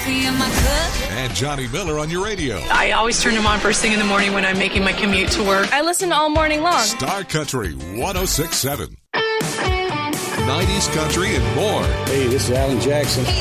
coffee in my cup. And Johnny Miller on your radio. I always turn him on first thing in the morning when I'm making my commute to work. I listen all morning long. Star Country 106.7. 90s country and more. Hey, this is Alan Jackson.